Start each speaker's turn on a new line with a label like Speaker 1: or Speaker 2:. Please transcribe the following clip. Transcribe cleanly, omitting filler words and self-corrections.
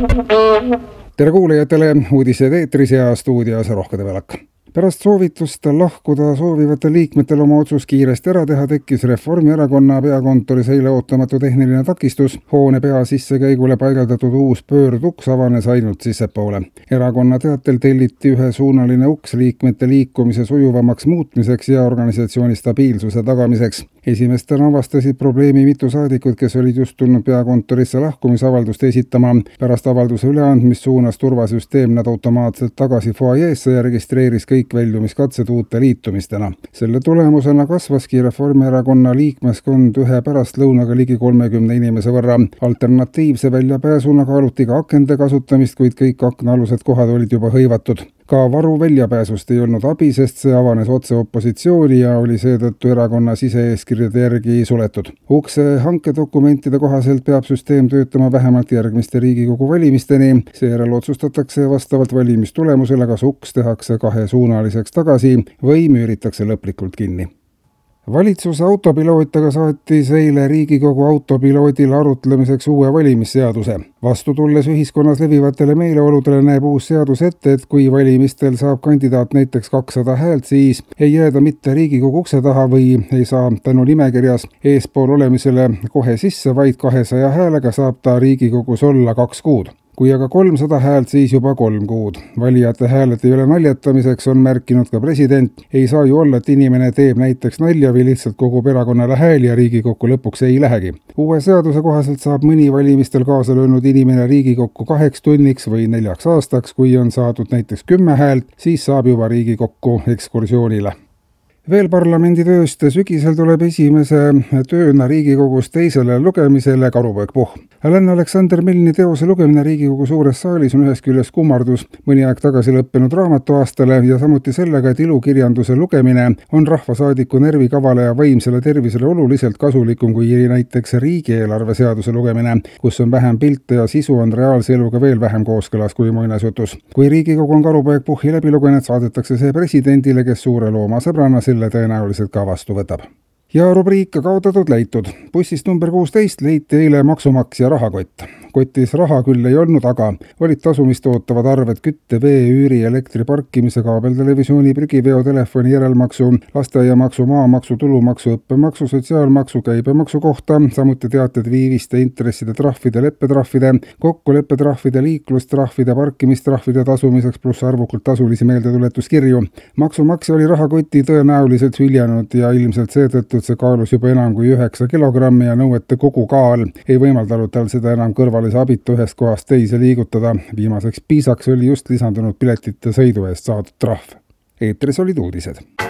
Speaker 1: Tere kuulajatele, uudised eetris ja stuudios Rohke Develak. Pärast soovitust lahkuda soovivatel liikmetel oma otsus kiiresti ära teha, tekkis Reformierakonna peakontoris eile ootamatu tehniline takistus. Hoone pea sissekäigule paigaldatud uus pöörduks avanes ainult sissepoole. Erakonna teatel telliti ühesuunaline uks liikmete liikumise sujuvamaks muutmiseks ja organisatsiooni stabiilsuse tagamiseks. Esimestena avastasid probleemi mitu saadikut, kes olid just tulnud peakontorisse lahkumisavaldust esitama. Pärast avalduse üleandmist suunas turvasüsteem nad automaatselt tagasi foajeesse ja registreeris kõik väljumiskatsed uute liitumistena. Selle tulemusena kasvaski Reformierakonna liikmeskond ühe pärastlõunaga ligi 30 inimese võrra. Alternatiivse väljapääsuna kaaluti ka akende kasutamist, kuid kõik aknaalused kohad olid juba hõivatud. Ka varu väljapääsust ei olnud abi, sest see avanes otse opositsiooni ja oli seetõttu erakonna sise-eeskirjade järgi suletud. Ukse hankedokumentide kohaselt peab süsteem töötama vähemalt järgmiste Riigikogu valimisteni. Seejärel otsustatakse vastavalt valimistulemusele, kas uks tehakse kahesuunaliseks tagasi või müüritakse lõplikult kinni. Valitsuse autopiloot aga saatis eile Riigikogu autopiloodile arutlemiseks uue valimisseaduse. Vastu tulles ühiskonnas levivatele meeleoludele näeb uus seadus ette, et kui valimistel saab kandidaat näiteks 200 häält, siis ei jääda mitte Riigikogu ukse taha või ei saa tänu nimekirjas eespool olemisele kohe sisse, vaid 200 häälega saab ta Riigikogus olla 2 kuud. Kui aga 300 häält, siis juba 3 kuud. Valijate hääled ei ole naljatamiseks, on märkinud ka president. Ei saa ju olla, et inimene teeb näiteks nalja või lihtsalt kogub erakonnale hääli ja Riigikokku lõpuks ei lähegi. Uue seaduse kohaselt saab mõni valimistel kaasa löönud inimene Riigikokku 2 tunniks või 4 aastaks. Kui on saadud näiteks 10 häält, siis saab juba Riigikokku ekskursioonile. Veel parlamendi tööst sügisel tuleb esimese tööna Riigikogus teisele lugemisele Karupoeg Puhh. Alan Alexander Milni teose lugemine Riigikogu suures saalis on ühest küljest kummardus mõni aeg tagasi lõppenud raamatuaastale ja samuti sellega, et ilukirjanduse lugemine on rahvasaadiku närvikavale ja vaimsele tervisele oluliselt kasulikum kui näiteks riigieelarve seaduse lugemine, kus on vähem pilte ja sisu on reaalse eluga veel vähem kooskõlas kui muinasjutus. Kui Riigikogu on Karupoeg Puhhi läbi lugenud, saadetakse see presidendile, kes suure loomasõbrana selle tõenäoliselt ka vastu võtab. Ja rubriik kaotatud leitud. Bussist number 16 leiti eile maksumaksja rahakott. Kotis raha küll ei olnud, aga olid tasumist ootavad arved kütte, vee, üüri, elektri, parkimise, kaabeltelevisiooni, prügiveo, telefoni, järelmaksu, lasteaiamaksu, maamaksu, tulumaksu, õppemaksu, sotsiaalmaksu, käibemaksu kohta, samuti teated viiviste, intresside, trahvide, leppetrahvide, kokkuleppetrahvide, liiklustrahvide, parkimistrahvide tasumiseks pluss arvukult tasulisi meeldetuletuskirju. Maksumaksja oli rahakoti tõenäoliselt hüljanud ja ilmselt seetõttu, et see kaalus juba enam kui 9 kilogrammi ja nõuete kogu kaal ei võimaldanud tal seda enam kõrvalise abitu ühest kohast teise liigutada. Viimaseks piisaks oli just lisandunud piletite sõidu eest saadud trahv. Eetris olid uudised.